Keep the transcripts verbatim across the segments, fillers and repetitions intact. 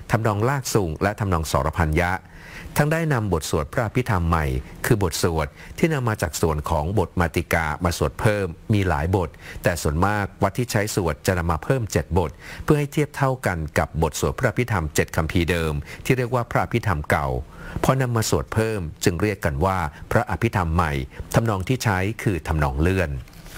ทำนองลากสูงและทำนองสรพัญญะทั้งได้นำบทสวดพระอภิธรรมใหม่คือบทสวดที่นำมาจากส่วนของบทมาติกามาสวดเพิ่มมีหลายบทแต่ส่วนมากวัดที่ใช้สวดจะนำมาเพิ่มเจ็ดบทเพื่อให้เทียบเท่ากันกับบทสวดพระอภิธรรมเจ็ดคัมภีร์เดิมที่เรียกว่าพระอภิธรรมเก่าพอนำมาสวดเพิ่มจึงเรียกกันว่าพระอภิธรรมใหม่ทำนองที่ใช้คือทำนองเลื่อน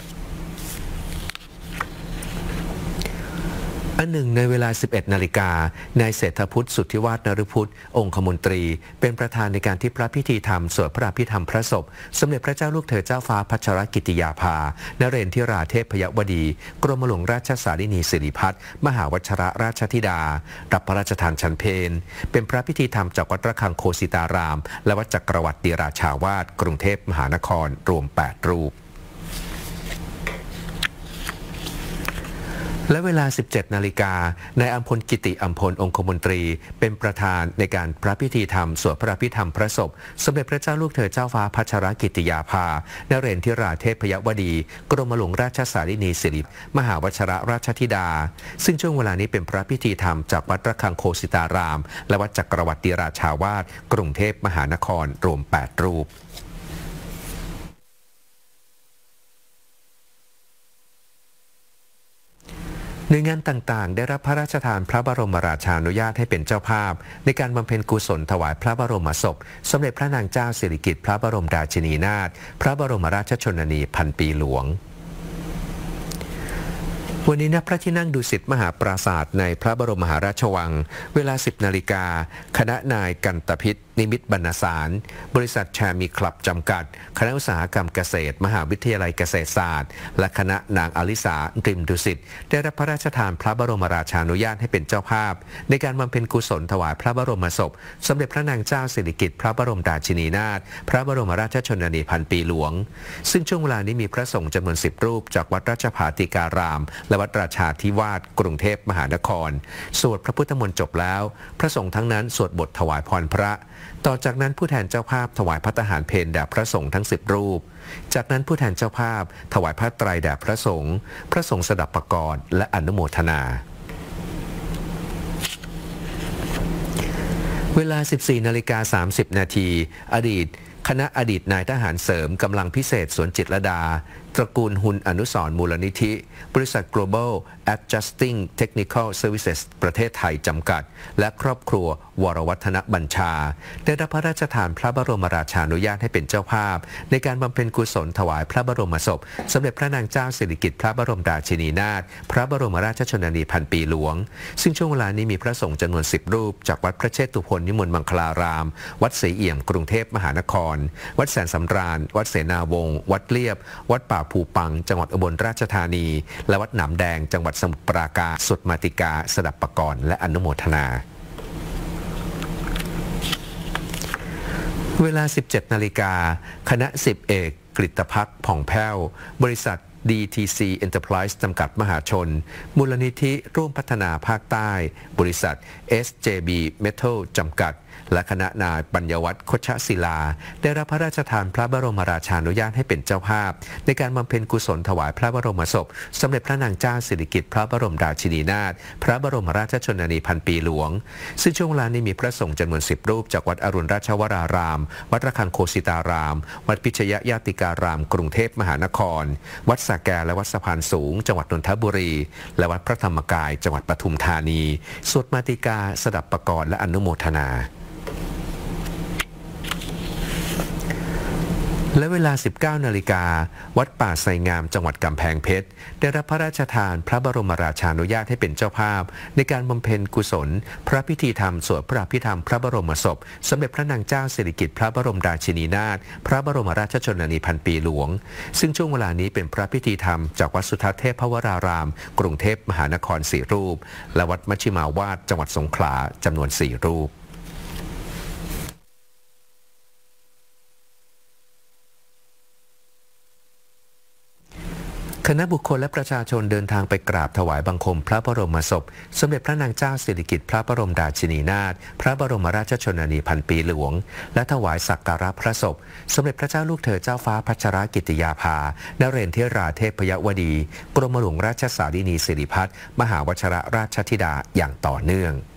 อันหนึ่งในเวลา สิบเอ็ดนาฬิกานายเศรษฐพุทธสุทธิวาฒนฤพุทธองคมนตรีเป็นประธานในการที่พระพิธีธรรมสวดพระอภิธรรมพระศพสมเด็จพระเจ้าลูกเธอเจ้าฟ้าพัชรกิติยาภานเรนทิราเทพยวดีกรมหลวงราชสารินีสิริพัฒน์มหาวชรราชธิดารับพระราชทานฉันเพลเป็นพระพิธีธรรมจากวัดระฆังโคสิตารามและวัดจักรวรรดิราชาวาสกรุงเทพมหานครรวมแปดรูปและเวลา สิบเจ็ดนาฬิกานายอัมพลกิติอัมพลองคมนตรีเป็นประธานในการพระพิธีธรรมสวดพระอภิธรรมพระศพสมเด็จพระเจ้าลูกเธอเจ้าฟ้าพัชรกิติยาภานเรนทิราเทพยวดีกรมหลวงราชสารินีสิริมหาวชรราชธิดาซึ่งช่วงเวลานี้เป็นพระพิธีธรรมจากวัดระฆังโคสิตารามและวัดจักรวรรดิราชาวาสกรุงเทพมหานครรวมแปดรูปหน่วยงานต่างๆได้รับพระราชทานพระบรมราชานุญาตให้เป็นเจ้าภาพในการบำเพ็ญกุศลถวายพระบรมศพสมเด็จพระนางเจ้าสิริกิติ์พระบรมราชินีนาถพระบรมราชชนนีพันปีหลวงวันนี้ณพระที่นั่งดุสิตมหาปราสาทในพระบรมมหาราชวังเวลา สิบนาฬิกาคณะนายกันตพิษนิมิตบรรณสารบริษัทแชร์มีคลับจำกัดคณะอุตสาหกรรมเกษตรมหาวิทยาลัยเกษตรศาสตร์และคณะนางอลิสาริมดุสิตได้รับพระราชทานพระบรมราชานุญาตให้เป็นเจ้าภาพในการบำเพ็ญกุศลถวายพระบรมศพสมเด็จพระนางเจ้าสิริกิติ์พระบรมราชินีนาถพระบรมราชชนนีพันปีหลวงซึ่งช่วงเวลานี้มีพระสงฆ์จำนวนสิบรูปจากวัดราชภาติการามและวัดราชาธิวาสกรุงเทพมหานครสวดพระพุทธมนต์จบแล้วพระสงฆ์ทั้งนั้นสวดบทถวายพรพระต่อจากนั้นผู้แทนเจ้าภาพถวายภัตตาหารเพลแด่พระสงฆ์ทั้งสิบรูปจากนั้นผู้แทนเจ้าภาพถวายผ้าไตรแด่พระสงฆ์พระสงฆ์สดับประกรณ์และอนุโมทนาเวลา สิบสี่นาฬิกาสามสิบนาทีอดีตคณะอดีตนายทหารเสริมกำลังพิเศษสวนจิตรลดาตระกูลหุนอนุสรณ์มูลนิธิบริษัท Global Adjusting Technical Services ประเทศไทยจำกัดและครอบครัววรวัฒนบัญชาได้รับพระราชทานพระบรมราชานุญาตให้เป็นเจ้าภาพในการบำเพ็ญกุศลถวายพระบรมศพสมเด็จพระนางเจ้าสิริกิติ์พระบรมราชินีนาถพระบรมราชชนนีพันปีหลวงซึ่งช่วงเวลานี้มีพระสงฆ์จำนวนสิบรูปจากวัดพระเชตุพนนิมนต์มังคลารามวัดศรีเอี่ยมกรุงเทพมหานครวัดแสนสำราญวัดเสนาวงศ์วัดเลียบวัดป่าภูปังจังหวัดอุบลราชธานีและวัดหนามแดงจังหวัดสมุทรปราการสวดมาติกาสดับประกรณ์และอนุโมทนาเวลา สิบเจ็ดนาฬิกาคณะสิบเอกกฤตภักดิ์ผ่องแผ้วบริษัท ดี ที ซี Enterprise จำกัดมหาชนมูลนิธิร่วมพัฒนาภาคใต้บริษัท เอส เจ บี Metal จำกัดและคณะนายปัญญวัฒน์คชศิลาได้รับพระราชทานพระบรมราชานุญาตให้เป็นเจ้าภาพในการบำเพ็ญกุศลถวายพระบรมศพสมเด็จพระนางเจ้าสิริกิติ์พระบรมราชินีนาถพระบรมราชชนนีพันปีหลวงซึ่งช่วงเวลานี้มีพระสงฆ์จำนวนสิบรูปจากวัดอรุณราชวรารามวัดระฆังโคสิตารามวัดพิชยญาติการามกรุงเทพมหานครวัดสระแกและวัดสะพานสูงจังหวัดนนทบุรีและวัดพระธรรมกายจังหวัดปทุมธานีสวดมาติกาสดับประกรณ์และอนุโมทนาและเวลา สิบเก้านาฬิกาวัดป่าไสงามจังหวัดกำแพงเพชรได้รับพระราชทานพระบรมราชานุญาตให้เป็นเจ้าภาพในการบำเพ็ญกุศลพระพิธีธรรมสวดพระอภิธรรมพระบรมศพสมเด็จพระนางเจ้าสิริกิติ์พระบรมราชินีนาถพระบรมราชชนนีพันปีหลวงซึ่งช่วงเวลานี้เป็นพระพิธีธรรมจากวัดสุทัศน์เทพวรารามกรุงเทพมหานครสี่รูปและวัดมัชฌิมาวาสจังหวัดสงขลาจำนวนสี่รูปคณะบุคคลและประชาชนเดินทางไปกราบถวายบังคมพระบรมศพสมเด็จพระนางเจ้าสิริกิติ์พระบรมราชินีนาถพระบรมราชชนนีพันปีหลวงและถวายสักการะพระศพสมเด็จพระเจ้าลูกเธอเจ้าฟ้าพัชรกิติยาภานเรนทิราเทพยวดีกรมหลวงราชสารินีสิริพัฒน์มหาวชรราชธิดาอย่างต่อเนื่อง